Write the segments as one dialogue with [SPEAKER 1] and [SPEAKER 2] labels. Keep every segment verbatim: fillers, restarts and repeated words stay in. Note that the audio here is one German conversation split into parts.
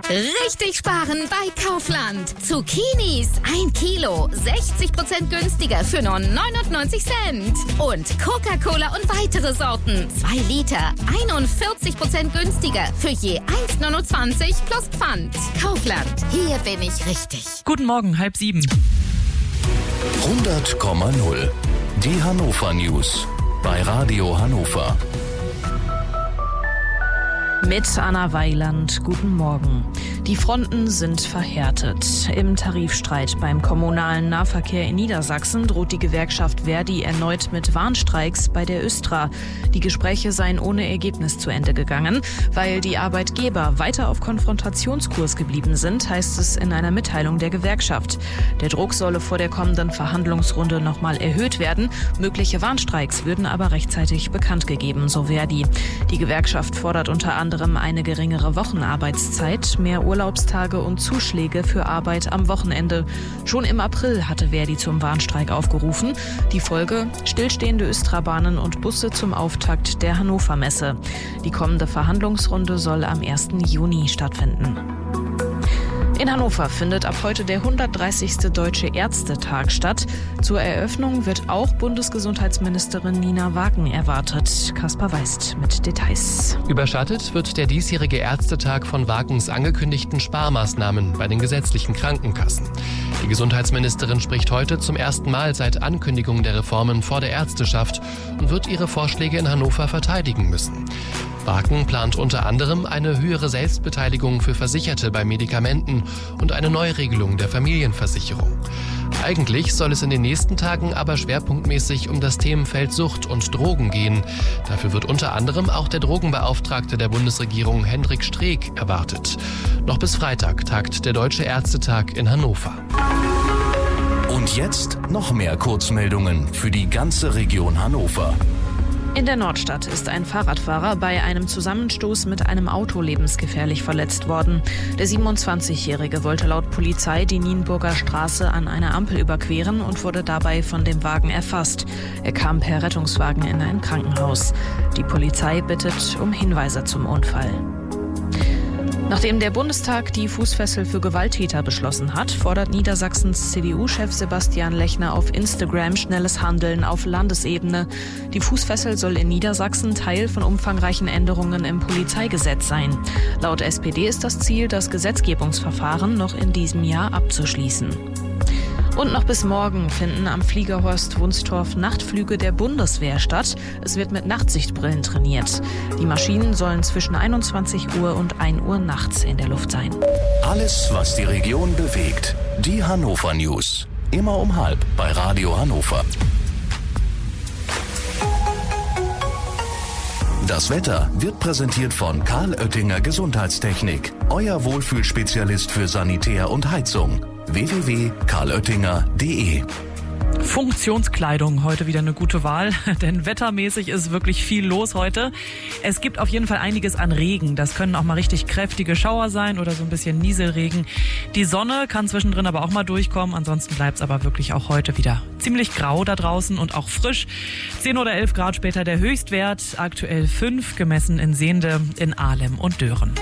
[SPEAKER 1] Richtig sparen bei Kaufland. Zucchinis ein Kilo, sechzig Prozent günstiger für nur neunundneunzig Cent. Und Coca-Cola und weitere Sorten, zwei Liter, einundvierzig Prozent günstiger für je eins Komma neunundzwanzig plus Pfand. Kaufland, hier bin ich richtig.
[SPEAKER 2] Guten Morgen, halb sieben.
[SPEAKER 3] hundert Komma null. Die Hannover News bei Radio Hannover.
[SPEAKER 2] Mit Anna Weiland, guten Morgen. Die Fronten sind verhärtet. Im Tarifstreit beim kommunalen Nahverkehr in Niedersachsen droht die Gewerkschaft Verdi erneut mit Warnstreiks bei der Östra. Die Gespräche seien ohne Ergebnis zu Ende gegangen. Weil die Arbeitgeber weiter auf Konfrontationskurs geblieben sind, heißt es in einer Mitteilung der Gewerkschaft. Der Druck solle vor der kommenden Verhandlungsrunde nochmal erhöht werden. Mögliche Warnstreiks würden aber rechtzeitig bekannt gegeben, so Verdi. Die Gewerkschaft fordert unter anderem eine geringere Wochenarbeitszeit, mehr Urlaubstage und Zuschläge für Arbeit am Wochenende. Schon im April hatte Verdi zum Warnstreik aufgerufen. Die Folge: stillstehende Östra-Bahnen und Busse zum Auftakt der Hannover Messe. Die kommende Verhandlungsrunde soll am ersten Juni stattfinden. In Hannover findet ab heute der hundertdreißigste Deutsche Ärztetag statt. Zur Eröffnung wird auch Bundesgesundheitsministerin Nina Wagen erwartet. Kaspar Weist mit Details.
[SPEAKER 4] Überschattet wird der diesjährige Ärztetag von Wagens angekündigten Sparmaßnahmen bei den gesetzlichen Krankenkassen. Die Gesundheitsministerin spricht heute zum ersten Mal seit Ankündigung der Reformen vor der Ärzteschaft und wird ihre Vorschläge in Hannover verteidigen müssen. Wagen plant unter anderem eine höhere Selbstbeteiligung für Versicherte bei Medikamenten und eine Neuregelung der Familienversicherung. Eigentlich soll es in den nächsten Tagen aber schwerpunktmäßig um das Themenfeld Sucht und Drogen gehen. Dafür wird unter anderem auch der Drogenbeauftragte der Bundesregierung Hendrik Streeck erwartet. Noch bis Freitag tagt der Deutsche Ärztetag in Hannover.
[SPEAKER 3] Und jetzt noch mehr Kurzmeldungen für die ganze Region Hannover.
[SPEAKER 2] In der Nordstadt ist ein Fahrradfahrer bei einem Zusammenstoß mit einem Auto lebensgefährlich verletzt worden. Der siebenundzwanzigjährige wollte laut Polizei die Nienburger Straße an einer Ampel überqueren und wurde dabei von dem Wagen erfasst. Er kam per Rettungswagen in ein Krankenhaus. Die Polizei bittet um Hinweise zum Unfall. Nachdem der Bundestag die Fußfessel für Gewalttäter beschlossen hat, fordert Niedersachsens C D U-Chef Sebastian Lechner auf Instagram schnelles Handeln auf Landesebene. Die Fußfessel soll in Niedersachsen Teil von umfangreichen Änderungen im Polizeigesetz sein. Laut S P D ist das Ziel, das Gesetzgebungsverfahren noch in diesem Jahr abzuschließen. Und noch bis morgen finden am Fliegerhorst Wunstorf Nachtflüge der Bundeswehr statt. Es wird mit Nachtsichtbrillen trainiert. Die Maschinen sollen zwischen einundzwanzig Uhr und ein Uhr nachts in der Luft sein.
[SPEAKER 3] Alles, was die Region bewegt. Die Hannover News. Immer um halb bei Radio Hannover. Das Wetter wird präsentiert von Karl Oettinger Gesundheitstechnik. Euer Wohlfühlspezialist für Sanitär und Heizung. w w w punkt karl oettinger punkt d e.
[SPEAKER 2] Funktionskleidung, heute wieder eine gute Wahl, denn wettermäßig ist wirklich viel los heute. Es gibt auf jeden Fall einiges an Regen. Das können auch mal richtig kräftige Schauer sein oder so ein bisschen Nieselregen. Die Sonne kann zwischendrin aber auch mal durchkommen. Ansonsten bleibt es aber wirklich auch heute wieder ziemlich grau da draußen und auch frisch. zehn oder elf Grad später der Höchstwert, aktuell fünf, gemessen in Sehnde, in Ahlem und Dören.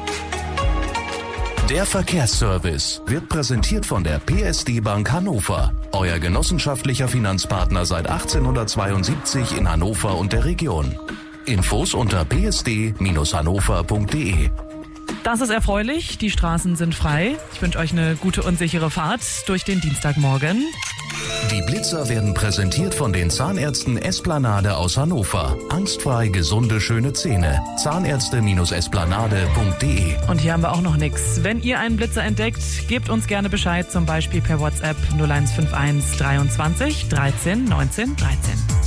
[SPEAKER 3] Der Verkehrsservice wird präsentiert von der P S D Bank Hannover. Euer genossenschaftlicher Finanzpartner seit achtzehnhundertzweiundsiebzig in Hannover und der Region. Infos unter p s d Bindestrich hannover punkt d e.
[SPEAKER 2] Das ist erfreulich. Die Straßen sind frei. Ich wünsche euch eine gute und sichere Fahrt durch den Dienstagmorgen.
[SPEAKER 3] Die Blitzer werden präsentiert von den Zahnärzten Esplanade aus Hannover. Angstfrei gesunde, schöne Zähne. Zahnärzte Esplanade punkt d e.
[SPEAKER 2] Und hier haben wir auch noch nichts. Wenn ihr einen Blitzer entdeckt, gebt uns gerne Bescheid, zum Beispiel per WhatsApp null eins fünf eins dreiundzwanzig dreizehn neunzehn dreizehn.